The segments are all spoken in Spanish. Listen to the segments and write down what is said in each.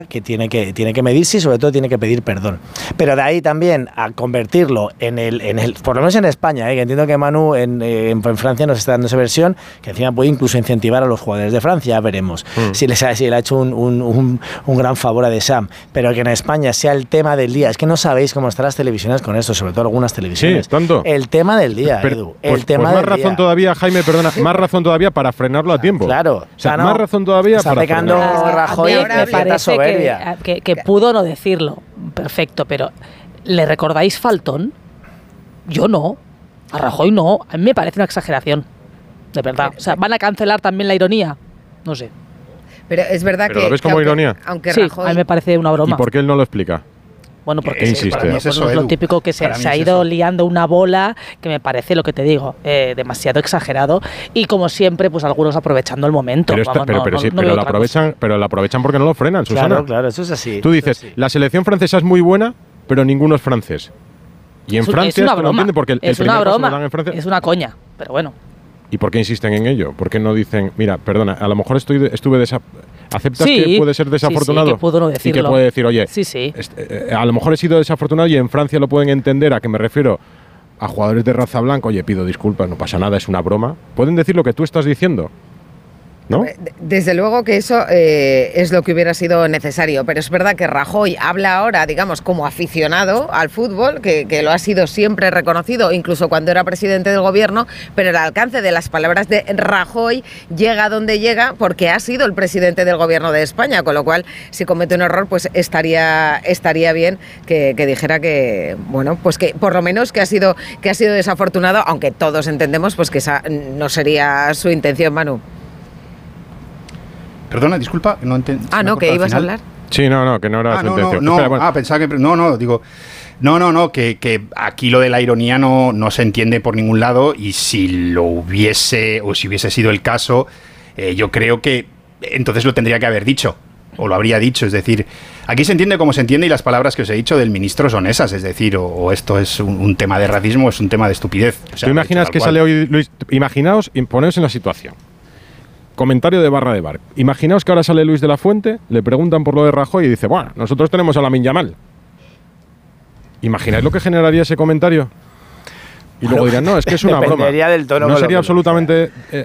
que tiene que medirse y sobre todo tiene que pedir perdón. Pero de ahí también a convertirlo en el por lo menos en España, que entiendo que Manu en Francia nos está dando esa versión, que encima puede incluso incentivar a los jugadores de Francia, ya veremos si le ha hecho un gran favor a Deschamps, pero que en España sea el tema del día. Es que no sabéis cómo están las televisiones con esto, sobre todo algunas televisiones. Sí, tanto. El tema del día, Edu. El tema pues más del razón día. todavía, Jaime, perdona, más razón todavía para frenarlo a tiempo. Claro. O sea, más razón todavía está para pecando frenarlo. Rajoy me parece que pudo no decirlo, perfecto, pero ¿le recordáis Faltón? Yo no, a Rajoy no, a mí me parece una exageración, de verdad. O sea, ¿van a cancelar también la ironía? No sé. Pero es verdad ¿Pero lo ves como ironía? Aunque sí, Rajoy... a mí me parece una broma. ¿Y por qué él no lo explica? Bueno, porque insiste. Para mí es eso, es lo Edu. típico que se ha ido liando una bola que me parece, lo que te digo, demasiado exagerado, y como siempre, pues algunos aprovechando el momento. Pero lo aprovechan porque no lo frenan, Susana. Claro, eso es así. Tú dices, la selección francesa es muy buena, pero ninguno es francés. Y en Francia es una esto no broma. entiende porque el Es primer una paso lo broma. dan en Francia. Es una coña, pero bueno. ¿Y por qué insisten en ello? ¿Por qué no dicen, mira, perdona, a lo mejor estuve ¿aceptas Sí, que puede ser desafortunado? sí, que pudo no decirlo. Y que puede decir, oye, Sí. A lo mejor he sido desafortunado y en Francia lo pueden entender, ¿a qué me refiero? A jugadores de raza blanca, oye, pido disculpas, no pasa nada, es una broma. Pueden decir lo que tú estás diciendo, ¿no? Desde luego que eso es lo que hubiera sido necesario, pero es verdad que Rajoy habla ahora, digamos, como aficionado al fútbol, que lo ha sido siempre reconocido, incluso cuando era presidente del gobierno, pero el alcance de las palabras de Rajoy llega donde llega porque ha sido el presidente del gobierno de España, con lo cual, si comete un error, pues estaría bien que dijera que, bueno, pues que por lo menos que ha sido desafortunado, aunque todos entendemos pues que esa no sería su intención, Manu. Perdona, disculpa, no entendí. No, que ibas a hablar. Sí, no, que no era su intención. No, Espera, bueno. pensaba que... digo... que aquí lo de la ironía no se entiende por ningún lado, y si lo hubiese, o si hubiese sido el caso, yo creo que entonces lo tendría que haber dicho, o lo habría dicho. Es decir, aquí se entiende como se entiende, y las palabras que os he dicho del ministro son esas, es decir, o esto es un tema de racismo, o es un tema de estupidez. O sea, ¿tú imaginas que sale hoy Luis? Imaginaos, poneos en la situación. Comentario de Barra de Bar. Imaginaos que ahora sale Luis de la Fuente, le preguntan por lo de Rajoy y dice, bueno, nosotros tenemos a Lamine Yamal. ¿Imagináis lo que generaría ese comentario? Y luego dirán, no, es que es una broma. Del tono no sería absolutamente...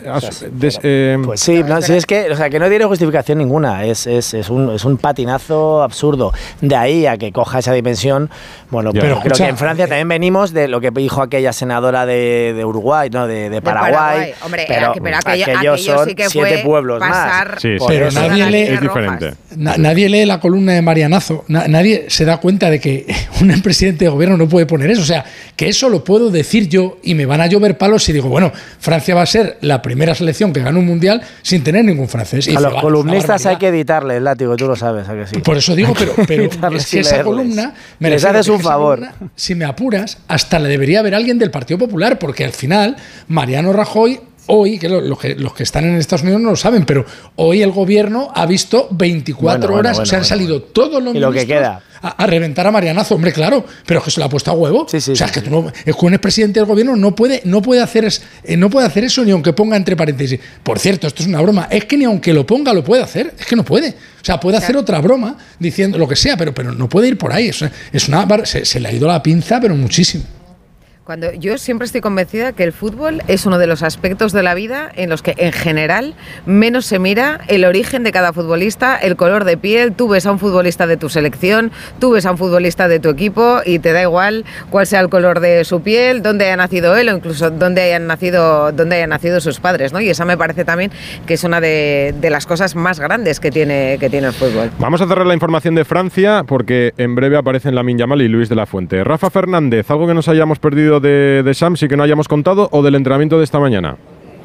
pues sí, no, si es que, o sea, que no tiene justificación ninguna, es un patinazo absurdo. De ahí a que coja esa dimensión, bueno, Ya. pero creo que en Francia también venimos de lo que dijo aquella senadora de Uruguay, no, de Paraguay. Hombre, pero aquello son sí que 7 pueblos pasar más. Sí, pero nadie lee, es diferente. Nadie lee la columna de Marianazo, nadie se da cuenta de que un presidente de gobierno no puede poner eso. O sea, que eso lo puedo decir yo y me van a llover palos si digo, bueno, Francia va a ser la primera selección que gana un mundial sin tener ningún francés. Y a los columnistas hay que editarle el látigo, tú lo sabes, ¿a que sí? Por eso digo, pero es que esa columna les haces un favor. Columna, si me apuras, hasta la debería haber alguien del Partido Popular, porque al final Mariano Rajoy hoy, que los que están en Estados Unidos no lo saben, pero hoy el gobierno ha visto 24 horas, o sea, han salido todos los ministros lo que queda a reventar a Marianazo, hombre, claro, pero es que se lo ha puesto a huevo. Sí, o sea, es que tú no, es que un expresidente del gobierno no puede hacer eso ni aunque ponga entre paréntesis. Por cierto, esto es una broma, es que ni aunque lo ponga lo puede hacer, es que no puede. O sea, puede hacer otra broma diciendo lo que sea, pero no puede ir por ahí. Se le ha ido la pinza, pero muchísimo. Cuando yo siempre estoy convencida que el fútbol es uno de los aspectos de la vida en los que en general menos se mira el origen de cada futbolista, el color de piel. Tú ves a un futbolista de tu selección, tú ves a un futbolista de tu equipo y te da igual cuál sea el color de su piel, dónde haya nacido él o incluso dónde hayan nacido sus padres, ¿no? Y esa me parece también que es una de las cosas más grandes que tiene el fútbol. Vamos a cerrar la información de Francia porque en breve aparecen Lamine Yamal y Luis de la Fuente. Rafa Fernández, ¿algo que nos hayamos perdido de Shams y que no hayamos contado, o del entrenamiento de esta mañana?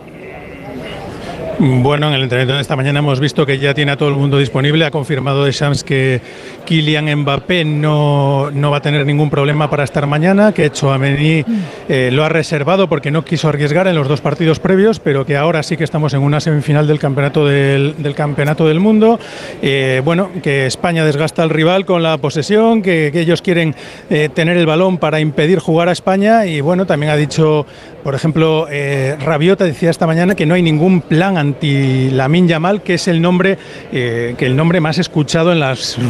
Bueno, en el entrenamiento de esta mañana hemos visto que ya tiene a todo el mundo disponible. Ha confirmado Deschamps que Kylian Mbappé no va a tener ningún problema para estar mañana, que Tchouaméni lo ha reservado porque no quiso arriesgar en los 2 partidos previos, pero que ahora sí que estamos en una semifinal del campeonato del mundo. Bueno, que España desgasta al rival con la posesión, que ellos quieren tener el balón para impedir jugar a España. Y bueno, también ha dicho, por ejemplo, Rabiot decía esta mañana que no hay ningún plan anti Lamine Yamal, que es el nombre más escuchado en las